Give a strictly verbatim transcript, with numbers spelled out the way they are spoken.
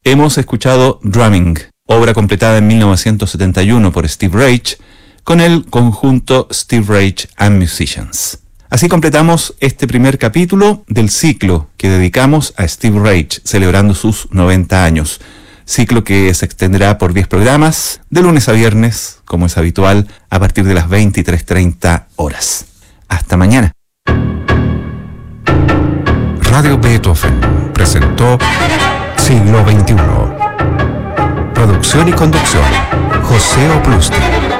hemos escuchado Drumming, obra completada en mil novecientos setenta y uno por Steve Reich, con el conjunto Steve Reich and Musicians. Así completamos este primer capítulo del ciclo que dedicamos a Steve Reich, celebrando sus noventa años. Ciclo que se extenderá por diez programas, de lunes a viernes, como es habitual, a partir de las veintitrés treinta horas. Hasta mañana. Radio Beethoven presentó Siglo veintiuno. Producción y conducción, José Oplusti.